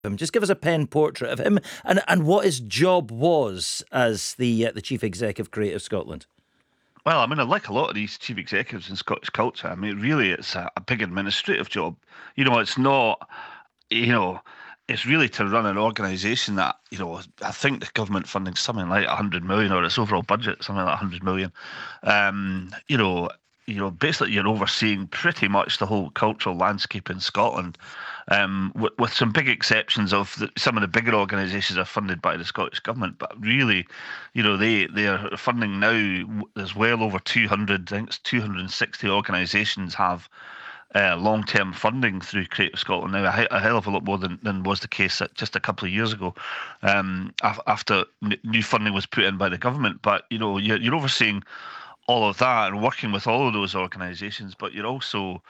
him. Just give us a pen portrait of him and what his job was as the chief exec of Creative Scotland. Well, I mean, like a lot of these chief executives in Scottish culture, I mean, really, it's a big administrative job. It's not, you know, it's really to run an organisation that, I think the government funding something like 100 million, or its overall budget something like 100 million. Um, you know, basically you're overseeing pretty much the whole cultural landscape in Scotland, with some big exceptions of some of the bigger organisations are funded by the Scottish government, but really, their funding now is well over 200. I think it's 260 organisations have long-term funding through Creative Scotland now, a hell of a lot more than was the case just a couple of years ago, after new funding was put in by the government. But you're overseeing all of that and working with all of those organisations, but you're also,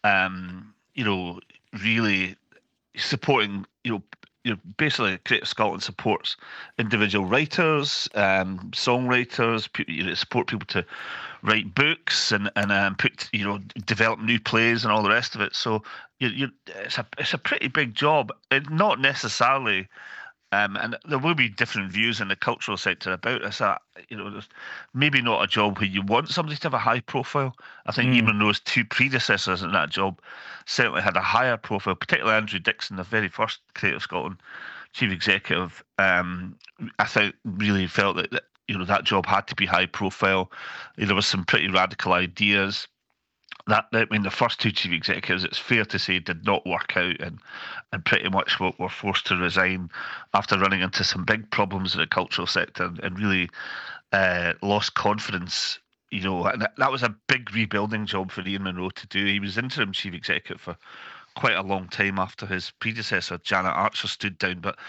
really supporting, basically Creative Scotland supports individual writers, songwriters, support people to write books and put develop new plays and all the rest of it. So it's a pretty big job. It's not necessarily. And there will be different views in the cultural sector about this. There's maybe not a job where you want somebody to have a high profile. I think even those two predecessors in that job certainly had a higher profile, particularly Andrew Dixon, the very first Creative Scotland chief executive. I think really felt that job had to be high profile. There was some pretty radical ideas. The first two chief executives, it's fair to say, did not work out and pretty much were forced to resign after running into some big problems in the cultural sector and really lost confidence. And that was a big rebuilding job for Ian Munro to do. He was interim chief executive for quite a long time after his predecessor, Janet Archer, stood down. But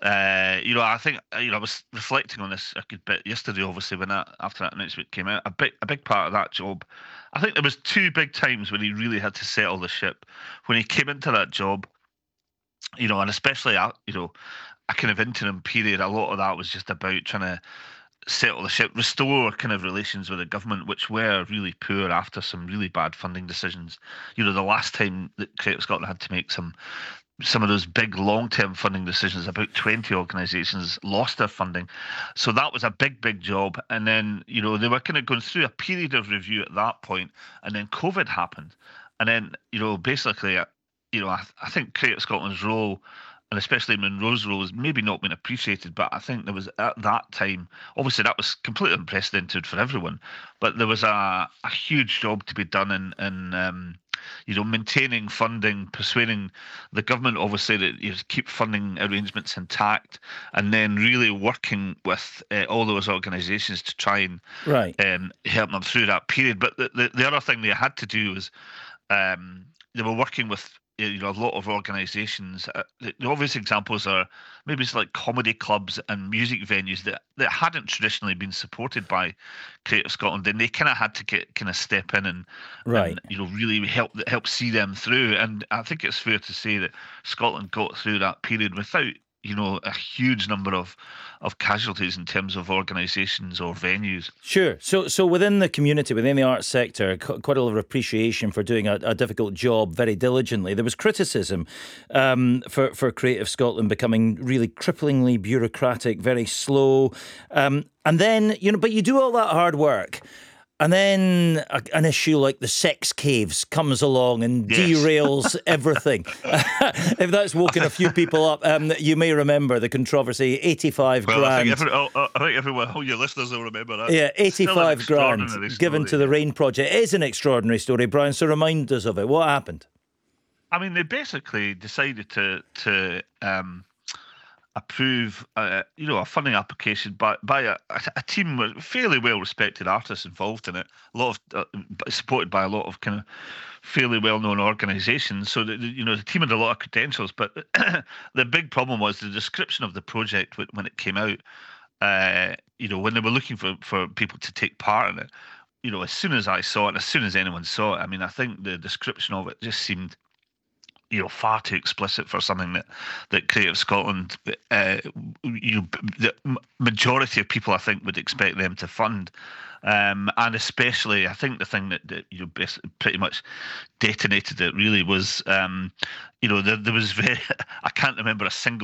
I think I was reflecting on this a good bit yesterday. Obviously, after that announcement came out, a big part of that job. I think there was two big times when he really had to settle the ship. When he came into that job, and especially a kind of interim period, a lot of that was just about trying to settle the ship, restore kind of relations with the government, which were really poor after some really bad funding decisions. The last time that Creative Scotland had to make some of those big long-term funding decisions, about 20 organisations lost their funding. So that was a big job. And then, they were kind of going through a period of review at that point, and then COVID happened. And then, basically, I think Creative Scotland's role, and especially Munro's role, has maybe not been appreciated. But I think there was, at that time, obviously that was completely unprecedented for everyone, but there was a huge job to be done in maintaining funding, persuading the government, obviously, that keep funding arrangements intact, and then really working with all those organisations to try and help them through that period. But the other thing they had to do was they were working with a lot of organisations. The obvious examples are maybe it's like comedy clubs and music venues that hadn't traditionally been supported by Creative Scotland, and they kind of had to step in and really help see them through. And I think it's fair to say that Scotland got through that period without a huge number of casualties in terms of organisations or venues. Sure. So within the community, within the arts sector, quite a lot of appreciation for doing a difficult job very diligently. There was criticism for Creative Scotland becoming really cripplingly bureaucratic, very slow. And then, but you do all that hard work, and then an issue like the Sex Caves comes along and derails everything. If that's woken a few people up, you may remember the controversy, 85 grand. I think everyone, all your listeners will remember that. Yeah, 85 grand given to the Rain Project. It is an extraordinary story, Brian, so remind us of it. What happened? I mean, they basically decided to approve, a funding application by a team with fairly well-respected artists involved in it. A lot of supported by a lot of kind of fairly well-known organisations. So the team had a lot of credentials, but the big problem was the description of the project when it came out. When they were looking for people to take part in it. As soon as I saw it, as soon as anyone saw it, I mean, I think the description of it just seemed far too explicit for something that Creative Scotland, the majority of people, I think, would expect them to fund. And especially, I think the thing that pretty much detonated it really was, there was I can't remember a single